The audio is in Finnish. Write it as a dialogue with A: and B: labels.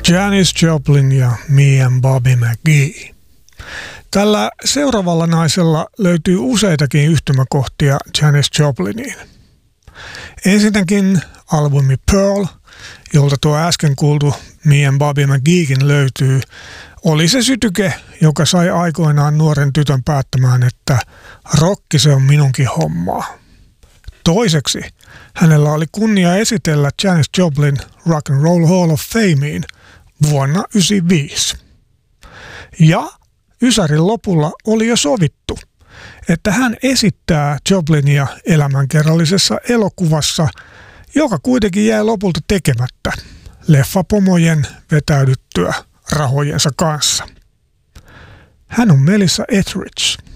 A: Janis Joplin ja Me and Bobby McGee. Tällä seuraavalla naisella löytyy useitakin yhtymäkohtia Janis Jopliniin. Ensinnäkin albumi Pearl, jolta tuo äsken kuultu Me and Bobby McGeekin löytyy, oli se sytyke, joka sai aikoinaan nuoren tytön päättämään, että rokki se on minunkin hommaa. Toiseksi hänellä oli kunnia esitellä Janis Joplin Rock and Roll Hall of Fameen vuonna 1995. Ja ysärin lopulla oli jo sovittu, että hän esittää Joplinia elämänkerrallisessa elokuvassa, joka kuitenkin jäi lopulta tekemättä leffapomojen vetäydyttyä rahojensa kanssa. Hän on Melissa Etheridge.